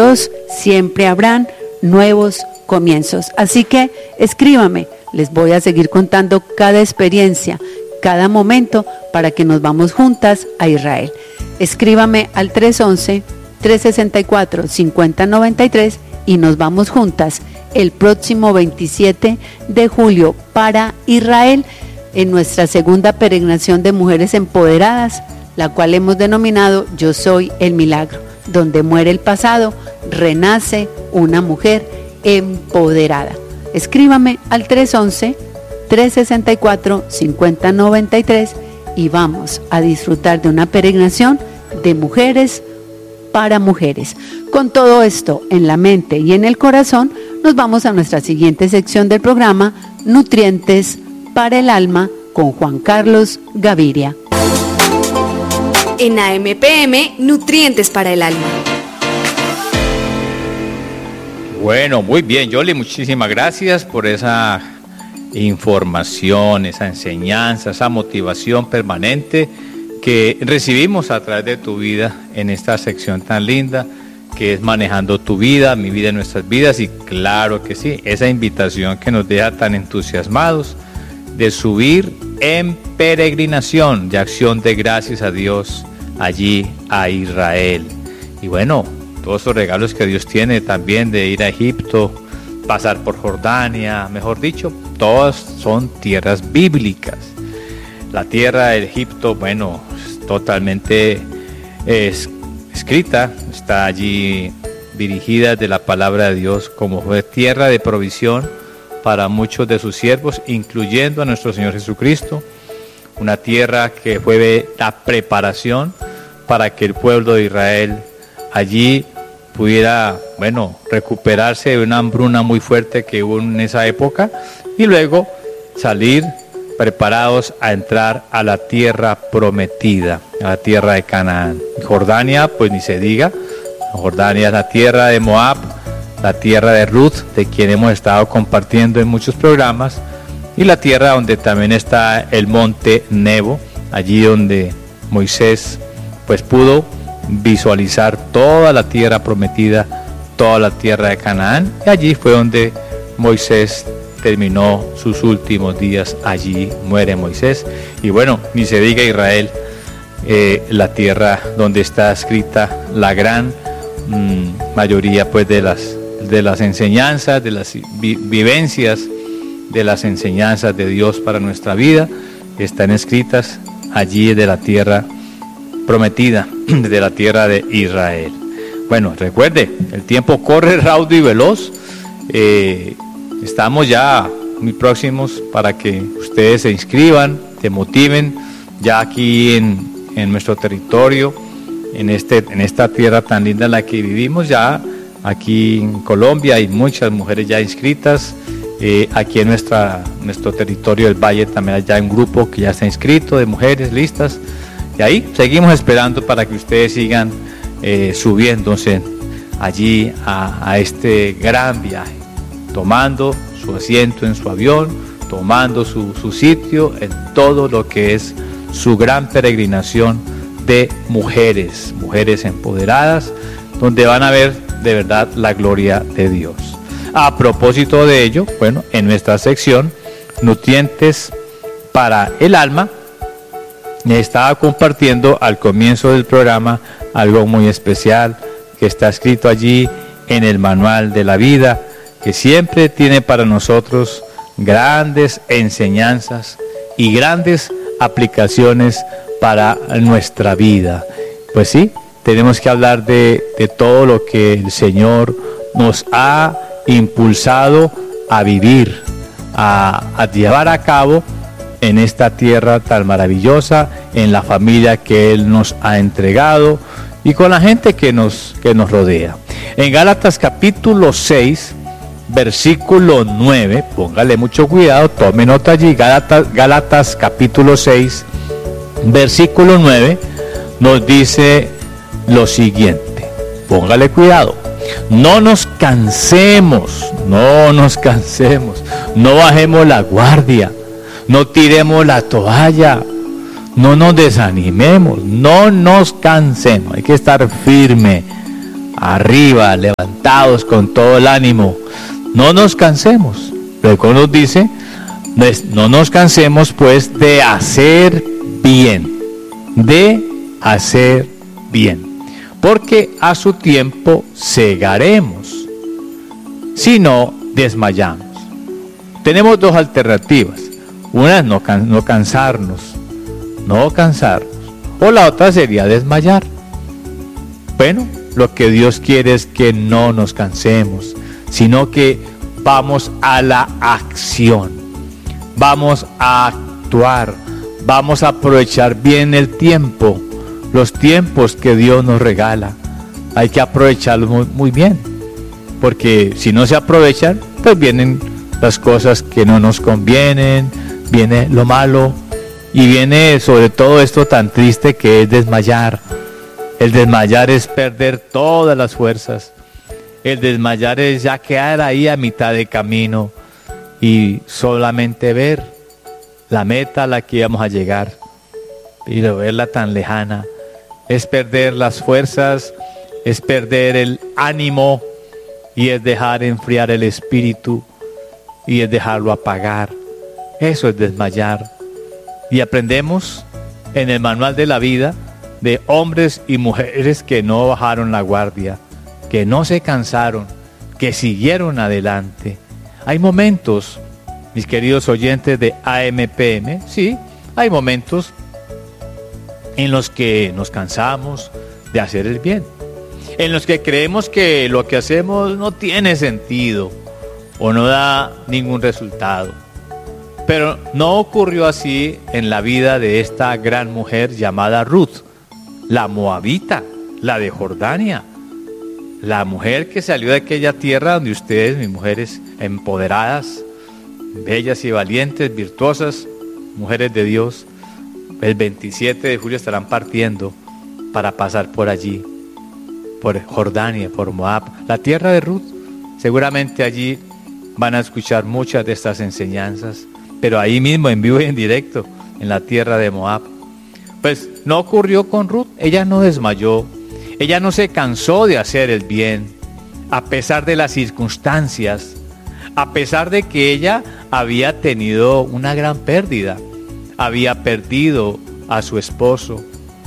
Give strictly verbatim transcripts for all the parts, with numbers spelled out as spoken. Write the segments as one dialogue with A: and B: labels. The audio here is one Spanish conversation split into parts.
A: Dios siempre habrán nuevos comienzos. Así que escríbame, les voy a seguir contando cada experiencia, cada momento, para que nos vamos juntas a Israel. Escríbame al tres once, tres sesenta y cuatro, cincuenta noventa y tres y nos vamos juntas el próximo veintisiete de julio para Israel, en nuestra segunda peregrinación de mujeres empoderadas, la cual hemos denominado Yo Soy el Milagro, donde muere el pasado, renace una mujer empoderada. Escríbame al tres once, tres sesenta y cuatro, cincuenta noventa y tres y vamos a disfrutar de una peregrinación de mujeres para mujeres. Con todo esto en la mente y en el corazón, nos vamos a nuestra siguiente sección del programa, Nutrientes para el Alma, con Juan Carlos Gaviria.
B: En A M P M, Nutrientes para el Alma.
C: Bueno, muy bien, Yoli, muchísimas gracias por esa información, esa enseñanza, esa motivación permanente que recibimos a través de tu vida en esta sección tan linda que es Manejando tu Vida, Mi Vida en Nuestras Vidas. Y claro que sí, esa invitación que nos deja tan entusiasmados de subir en peregrinación de acción de gracias a Dios allí a Israel. Y bueno, todos esos regalos que Dios tiene también de ir a Egipto, pasar por Jordania, mejor dicho, todas son tierras bíblicas. La tierra de Egipto, bueno, es totalmente es, escrita, está allí dirigida de la palabra de Dios como fue tierra de provisión para muchos de sus siervos, incluyendo a nuestro Señor Jesucristo. Una tierra que fue la preparación para que el pueblo de Israel allí pudiera, bueno, recuperarse de una hambruna muy fuerte que hubo en esa época y luego salir preparados a entrar a la tierra prometida, a la tierra de Canaán. Jordania, pues ni se diga, Jordania es la tierra de Moab, la tierra de Ruth, de quien hemos estado compartiendo en muchos programas, y la tierra donde también está el monte Nebo, allí donde Moisés pues pudo visualizar toda la tierra prometida, toda la tierra de Canaán, y allí fue donde Moisés terminó sus últimos días, allí muere Moisés. Y bueno, ni se diga Israel, eh, la tierra donde está escrita la gran mmm, mayoría pues de las, de las enseñanzas, de las vi- vivencias, de las enseñanzas de Dios para nuestra vida, están escritas allí de la tierra prometida, de la tierra de Israel. Bueno, recuerde, el tiempo corre raudo y veloz. Eh, estamos ya muy próximos para que ustedes se inscriban, se motiven ya aquí en, en nuestro territorio, en, este, en esta tierra tan linda en la que vivimos. Ya aquí en Colombia hay muchas mujeres ya inscritas. Eh, aquí en nuestra, nuestro territorio del Valle también hay ya un grupo que ya está inscrito de mujeres listas. Y ahí seguimos esperando para que ustedes sigan eh, subiéndose allí a, a este gran viaje, tomando su asiento en su avión, tomando su, su sitio en todo lo que es su gran peregrinación de mujeres, mujeres empoderadas, donde van a ver de verdad la gloria de Dios. A propósito de ello, bueno, en nuestra sección Nutrientes para el Alma, me estaba compartiendo al comienzo del programa algo muy especial que está escrito allí en el manual de la vida, que siempre tiene para nosotros grandes enseñanzas y grandes aplicaciones para nuestra vida. Pues sí, tenemos que hablar de, de todo lo que el Señor nos ha impulsado a vivir, a, a llevar a cabo en esta tierra tan maravillosa, en la familia que Él nos ha entregado y con la gente que nos, que nos rodea. En Gálatas capítulo seis, versículo nueve, póngale mucho cuidado, tome nota allí, Gálatas, Gálatas capítulo seis, versículo nueve, nos dice lo siguiente, póngale cuidado: no nos cansemos, no nos cansemos, no bajemos la guardia, no tiremos la toalla, no nos desanimemos, no nos cansemos, hay que estar firme, arriba, levantados con todo el ánimo. No nos cansemos. Luego nos dice, no nos cansemos pues de hacer bien, de hacer bien, porque a su tiempo segaremos, si no desmayamos. Tenemos dos alternativas. Una es no, can- no cansarnos, no cansarnos, o la otra sería desmayar. Bueno, lo que Dios quiere es que no nos cansemos, sino que vamos a la acción, vamos a actuar, vamos a aprovechar bien el tiempo, los tiempos que Dios nos regala. Hay que aprovecharlos muy, muy bien, porque si no se aprovechan, pues vienen las cosas que no nos convienen, viene lo malo, y viene sobre todo esto tan triste que es desmayar. El desmayar es perder todas las fuerzas. El desmayar es ya quedar ahí a mitad de camino y solamente ver la meta a la que íbamos a llegar y verla tan lejana. Es perder las fuerzas, es perder el ánimo y es dejar enfriar el espíritu y es dejarlo apagar. Eso es desmayar. Y aprendemos en el manual de la vida de hombres y mujeres que no bajaron la guardia, que no se cansaron, que siguieron adelante. Hay momentos, mis queridos oyentes de A M P M, sí, hay momentos en los que nos cansamos de hacer el bien, en los que creemos que lo que hacemos no tiene sentido o no da ningún resultado. Pero no ocurrió así en la vida de esta gran mujer llamada Ruth, la moabita, la de Jordania, la mujer que salió de aquella tierra donde ustedes, mis mujeres empoderadas, bellas y valientes, virtuosas, mujeres de Dios, el veintisiete de julio estarán partiendo para pasar por allí, por Jordania, por Moab, la tierra de Ruth. Seguramente allí van a escuchar muchas de estas enseñanzas, pero ahí mismo, en vivo y en directo, en la tierra de Moab. Pues no ocurrió con Ruth, ella no desmayó, ella no se cansó de hacer el bien, a pesar de las circunstancias, a pesar de que ella había tenido una gran pérdida, había perdido a su esposo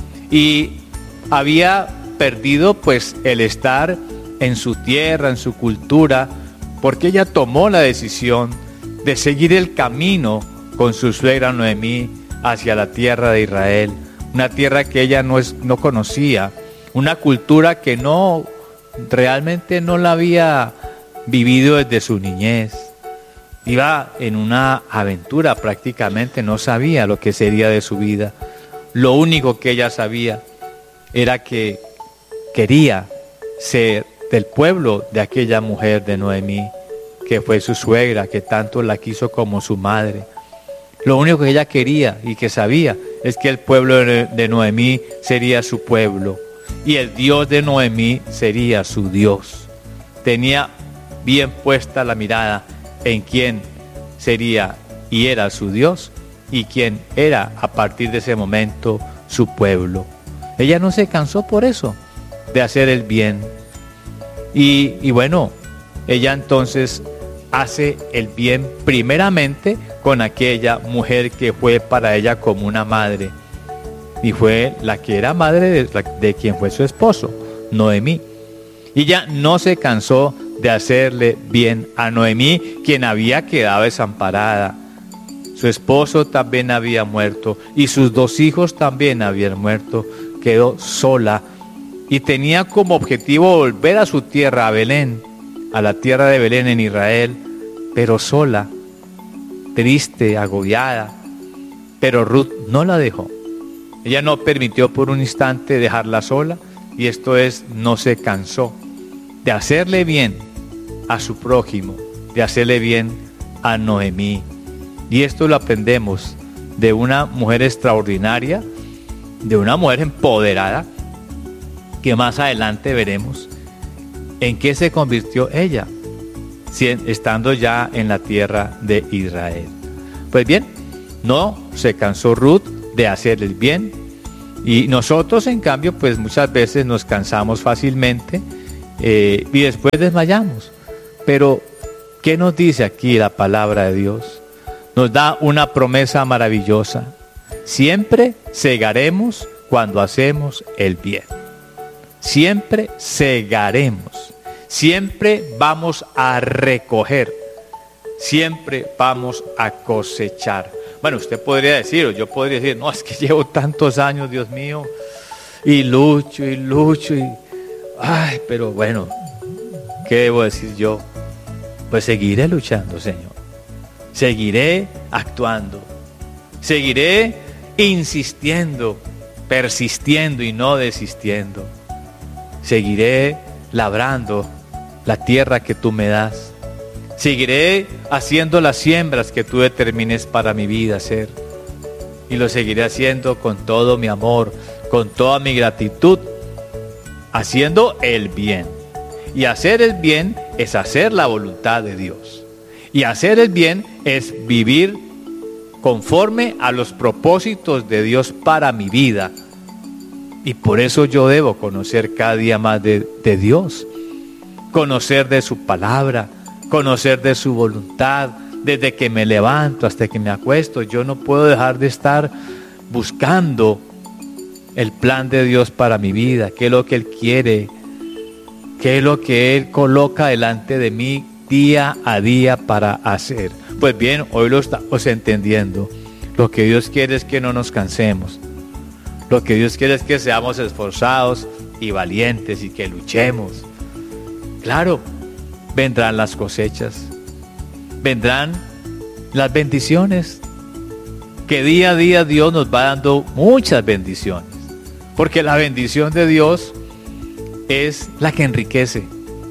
C: y había perdido pues el estar en su tierra, en su cultura, porque ella tomó la decisión de seguir el camino con su suegra Noemí hacia la tierra de Israel, una tierra que ella no, es, no conocía, una cultura que no, realmente no la había vivido desde su niñez. Iba en una aventura prácticamente, no sabía lo que sería de su vida. Lo único que ella sabía era que quería ser del pueblo de aquella mujer de Noemí, que fue su suegra, que tanto la quiso como su madre. Lo único que ella quería y que sabía es que el pueblo de Noemí sería su pueblo y el Dios de Noemí sería su Dios. Tenía bien puesta la mirada en quién sería y era su Dios y quién era a partir de ese momento su pueblo. Ella no se cansó por eso, de hacer el bien. Y, y bueno, ella entonces hace el bien primeramente con aquella mujer que fue para ella como una madre. Y fue la que era madre de, de quien fue su esposo, Noemí. Y ella no se cansó de hacerle bien a Noemí, quien había quedado desamparada. Su esposo también había muerto y sus dos hijos también habían muerto. Quedó sola y tenía como objetivo volver a su tierra, a Belén, a la tierra de Belén en Israel, pero sola, triste, agobiada. Pero Ruth no la dejó. Ella no permitió por un instante dejarla sola, y esto es, no se cansó de hacerle bien a su prójimo, de hacerle bien a Noemí. Y esto lo aprendemos de una mujer extraordinaria, de una mujer empoderada, que más adelante veremos en qué se convirtió ella, estando ya en la tierra de Israel. Pues bien, no se cansó Ruth de hacer el bien, y nosotros en cambio pues muchas veces nos cansamos fácilmente eh, y después desmayamos. Pero, ¿qué nos dice aquí la palabra de Dios? Nos da una promesa maravillosa. Siempre segaremos cuando hacemos el bien. Siempre segaremos. Siempre vamos a recoger. Siempre vamos a cosechar. Bueno, usted podría decir, o yo podría decir, no, es que llevo tantos años, Dios mío, y lucho, y lucho, y... Ay, pero bueno, ¿qué debo decir yo? Pues seguiré luchando, Señor. Seguiré actuando. Seguiré insistiendo, persistiendo y no desistiendo. Seguiré labrando la tierra que tú me das. Seguiré haciendo las siembras que tú determines para mi vida hacer. Y lo seguiré haciendo con todo mi amor, con toda mi gratitud, haciendo el bien. Y hacer el bien es hacer la voluntad de Dios. Y hacer el bien es vivir conforme a los propósitos de Dios para mi vida. Y por eso yo debo conocer cada día más de, de Dios. Conocer de su palabra, conocer de su voluntad. Desde que me levanto hasta que me acuesto, yo no puedo dejar de estar buscando el plan de Dios para mi vida. ¿Qué es lo que Él quiere? ¿Qué es lo que Él coloca delante de mí día a día para hacer? Pues bien, hoy lo estamos entendiendo. Lo que Dios quiere es que no nos cansemos. Lo que Dios quiere es que seamos esforzados y valientes y que luchemos. Claro, vendrán las cosechas. Vendrán las bendiciones. Que día a día Dios nos va dando muchas bendiciones. Porque la bendición de Dios es la que enriquece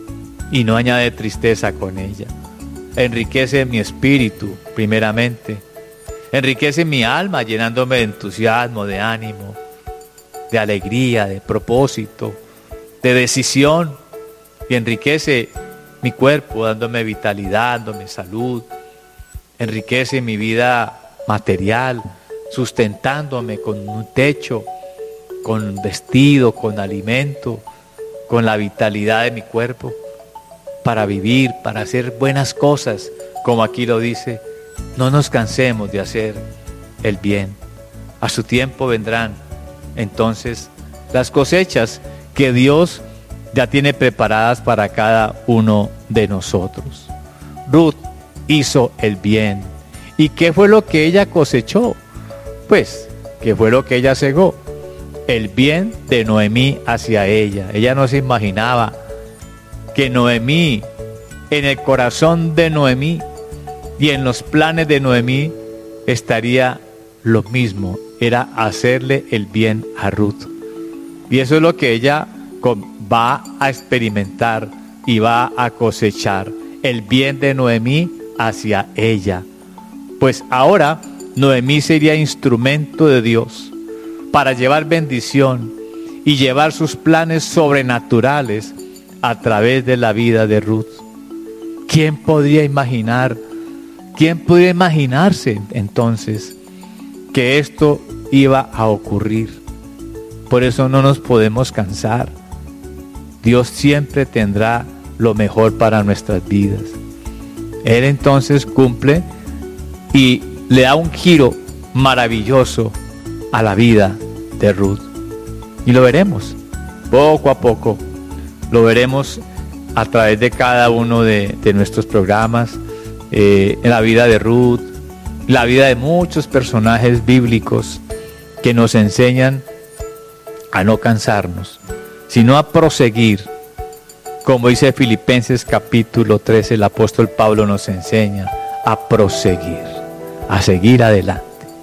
C: y no añade tristeza con ella. Enriquece mi espíritu primeramente. Enriquece mi alma llenándome de entusiasmo, de ánimo, de alegría, de propósito, de decisión. Y enriquece mi cuerpo dándome vitalidad, dándome salud. Enriquece mi vida material, sustentándome con un techo, con vestido, con alimento, con la vitalidad de mi cuerpo, para vivir, para hacer buenas cosas, como aquí lo dice. No nos cansemos de hacer el bien. A su tiempo vendrán entonces las cosechas que Dios ya tiene preparadas para cada uno de nosotros. Ruth hizo el bien. ¿Y qué fue lo que ella cosechó? Pues, ¿qué fue lo que ella segó? El bien de Noemí hacia ella. Ella no se imaginaba que Noemí, en el corazón de Noemí y en los planes de Noemí, estaría lo mismo. Era hacerle el bien a Ruth. Y eso es lo que ella va a experimentar y va a cosechar. El bien de Noemí hacia ella. Pues ahora Noemí sería instrumento de Dios para llevar bendición y llevar sus planes sobrenaturales a través de la vida de Ruth. ¿Quién podría imaginar? ¿Quién podría imaginarse entonces que esto iba a ocurrir? Por eso no nos podemos cansar. Dios siempre tendrá lo mejor para nuestras vidas. Él entonces cumple y le da un giro maravilloso a la vida de Ruth. Y lo veremos poco a poco. Lo veremos a través de cada uno de, de nuestros programas, eh, en la vida de Ruth, la vida de muchos personajes bíblicos que nos enseñan a no cansarnos, sino a proseguir. Como dice Filipenses capítulo trece, el apóstol Pablo nos enseña a proseguir, a seguir adelante.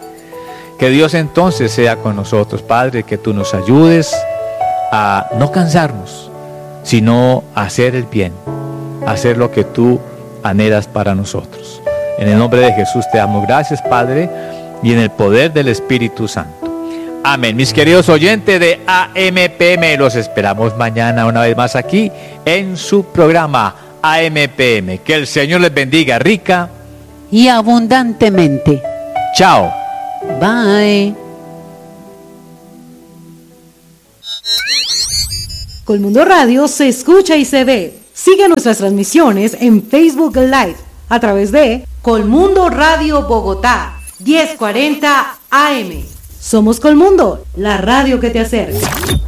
C: Que Dios entonces sea con nosotros, Padre, que tú nos ayudes a no cansarnos, sino a hacer el bien, a hacer lo que tú anhelas para nosotros. En el nombre de Jesús te damos gracias, Padre, y en el poder del Espíritu Santo. Amén. Mis queridos oyentes de A M P M, los esperamos mañana una vez más aquí en su programa A M P M. Que el Señor les bendiga rica
A: y abundantemente.
C: Chao.
A: Bye.
D: Colmundo Radio se escucha y se ve. Sigue nuestras transmisiones en Facebook Live a través de Colmundo Radio Bogotá, diez cuarenta A M. Somos Colmundo, la radio que te acerca.